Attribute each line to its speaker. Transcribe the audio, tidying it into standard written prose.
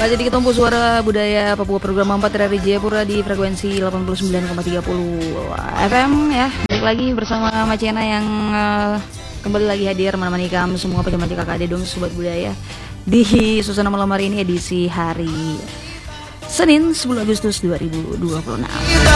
Speaker 1: Masih di Ketumpu Suara Budaya Papua program 4 dari Jayapura di frekuensi 89,30 FM ya. Balik lagi bersama Macena yang kembali lagi hadir menemani kamu semua pejabat KKD dong sobat budaya di suasana malam hari ini edisi hari Senin 10 Agustus 2026.